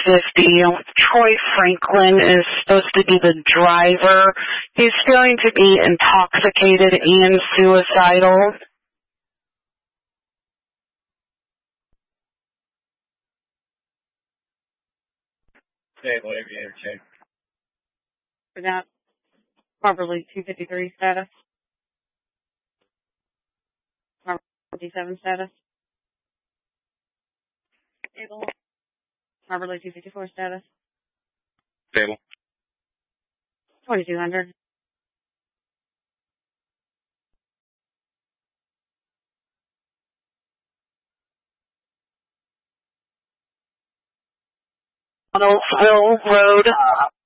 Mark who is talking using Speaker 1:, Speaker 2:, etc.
Speaker 1: Troy Franklin is supposed to be the driver. He's going to be intoxicated and suicidal.
Speaker 2: Naval Aviator check.
Speaker 3: For that, properly 253 status. Properly 57 status. Stable. Properly 254 status.
Speaker 2: Stable.
Speaker 3: 2200.
Speaker 1: Donaldsville Road.